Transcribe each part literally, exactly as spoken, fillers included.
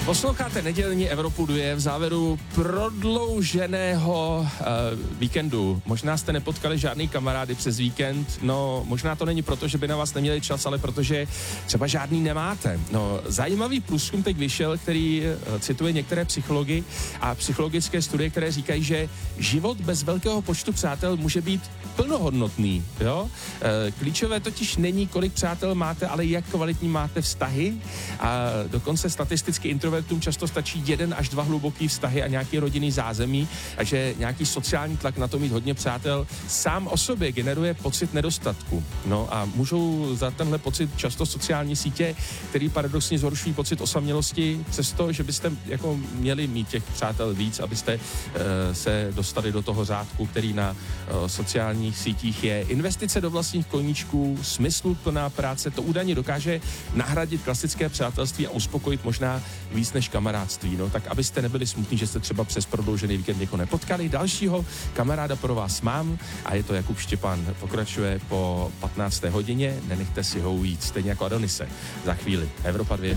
Posloucháte nedělní Evropu dva v závěru prodlouženého uh, víkendu. Možná jste nepotkali žádný kamarády přes víkend, no možná to není proto, že by na vás neměli čas, ale protože třeba žádný nemáte. No zajímavý průzkum teď vyšel, který uh, cituje některé psychology a psychologické studie, které říkají, že život bez velkého počtu přátel může být plnohodnotný, jo? Uh, klíčové totiž není, kolik přátel máte, ale jak kvalitní máte vztahy a dokonce statisticky introvertům často stačí jeden až dva hluboký vztahy a nějaký rodinný zázemí, takže nějaký sociální tlak na to mít hodně přátel sám o sobě generuje pocit nedostatku. No a můžou za tenhle pocit často sociální sítě, který paradoxně zhoršují pocit osamělosti, přesto, že byste jako měli mít těch přátel víc, abyste uh, se dostali do toho řádku, který na uh, sociálních sítích je. Investice do vlastních koníčků, smysluplná práce, to údajně dokáže nahradit klasické přátelství a uspokojit možná víc než kamarádství, no tak abyste nebyli smutní, že jste třeba přes prodloužený víkend někoho nepotkali. Dalšího kamaráda pro vás mám a je to Jakub Štěpán. Pokračuje po patnácté hodině, nenechte si ho ujít, stejně jako Adonise. Za chvíli Evropa dva.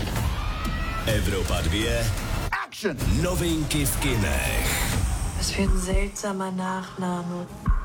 Evropa dva. Action! Novinky v kinech. Was für ein seltsamer Nachname.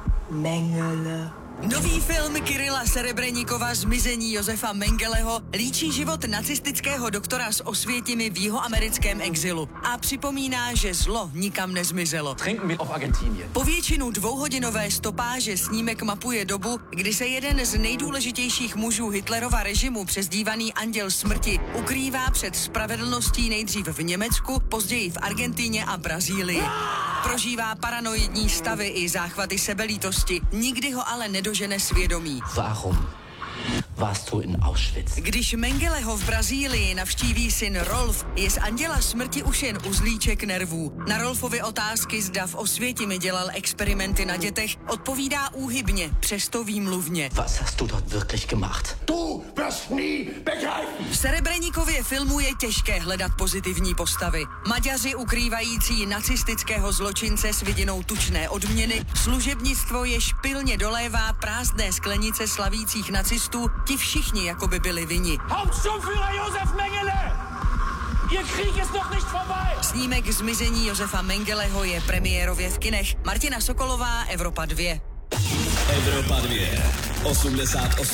Mengele. Nový film Kyrila Serebrenikova Zmizení Josefa Mengeleho líčí život nacistického doktora z Osvětimi v jihoamerickém exilu a připomíná, že zlo nikam nezmizelo. Trinken wir auf Argentinien. Po většinu dvouhodinové stopáže snímek mapuje dobu, kdy se jeden z nejdůležitějších mužů Hitlerova režimu, přezdívaný Anděl smrti, ukrývá před spravedlností nejdřív v Německu, později v Argentíně a Brazílii. Prožívá paranoidní stavy i záchvaty sebelítosti, nikdy ho ale nedožene svědomí. Warum warst du in Auschwitz? Když Mengeleho v Brazílii navštíví syn Rolf, je z Anděla smrti už jen uzlíček nervů. Na Rolfovy otázky, zda v Osvětimi dělal experimenty na dětech, odpovídá úhybně, přesto výmluvně. Was hast du dort wirklich gemacht? Du wirst nie begreifen! V Serebrenikově filmu je těžké hledat pozitivní postavy. Maďaři ukrývající nacistického zločince s vidinou tučné odměny, služebnictvo jež pilně dolévá prázdné sklenice slavících nacistů, ti všichni jako by byli vinni. Hauptsturmführer Josef Mengele! Ihr Krieg ist noch nicht vorbei! Snímek Zmizení Josefa Mengeleho je premiérově v kinech. Martina Sokolová, Evropa dva. Evropa dva. osmdesát osm